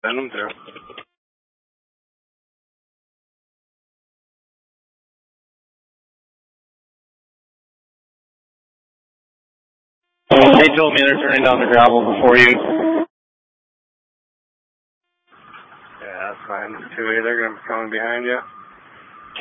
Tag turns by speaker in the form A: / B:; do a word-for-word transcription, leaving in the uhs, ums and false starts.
A: Send them through. They told me they're turning down the gravel before you. Yeah, that's fine. Two-way, they're going to be coming behind you.